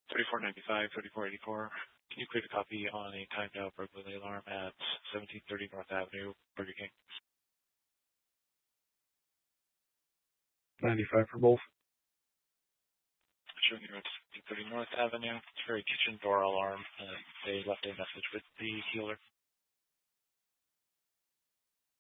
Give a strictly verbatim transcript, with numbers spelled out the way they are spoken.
thirty-four ninety-five, thirty-four eighty-four. Can you create a copy on a timed out burglary alarm at seventeen thirty North Avenue, Burger King? ninety-five for both. Showing you at seventeen thirty North Avenue. It's for a kitchen door alarm. Uh, they left a message with the healer.